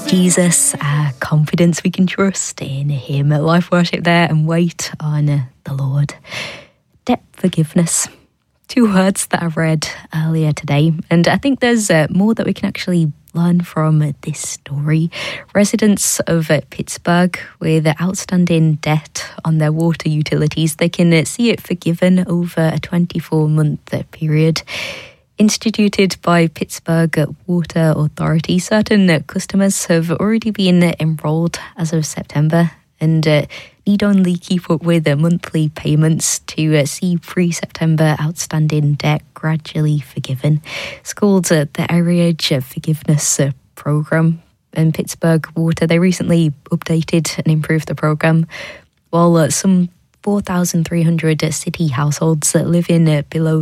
Jesus, our confidence we can trust in Him. Live worship there and wait on the Lord. Debt forgiveness. 2 words that I've read earlier today, and I think there's more that we can actually learn from this story. Residents of Pittsburgh with outstanding debt on their water utilities, they can see it forgiven over a 24-month period. Instituted by Pittsburgh Water Authority, certain customers have already been enrolled as of September and need only keep up with monthly payments to see pre-September outstanding debt gradually forgiven. It's called the Arrearage Forgiveness Program. And Pittsburgh Water, they recently updated and improved the program, while some 4,300 city households that live in below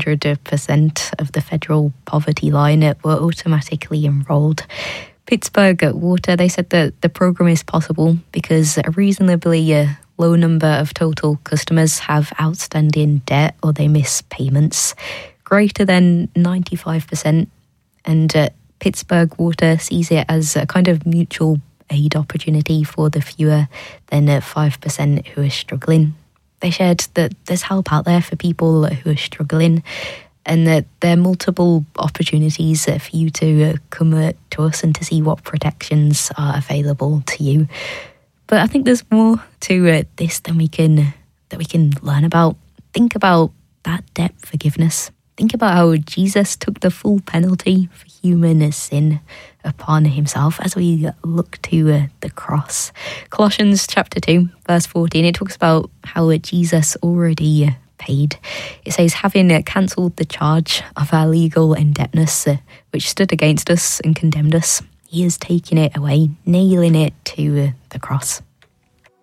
200% of the federal poverty line were automatically enrolled. Pittsburgh Water, they said that the program is possible because a reasonably low number of total customers have outstanding debt or they miss payments, greater than 95%. And Pittsburgh Water sees it as a kind of mutual aid opportunity for the fewer than 5% who are struggling. They shared that there's help out there for people who are struggling and that there are multiple opportunities for you to come to us and to see what protections are available to you. But I think there's more to this than we can learn about. Think about that debt forgiveness. Think about how Jesus took the full penalty for human sin upon himself as we look to the cross. Colossians chapter 2, verse 14, it talks about how Jesus already paid. It says, having cancelled the charge of our legal indebtedness, which stood against us and condemned us, he has taken it away, nailing it to the cross.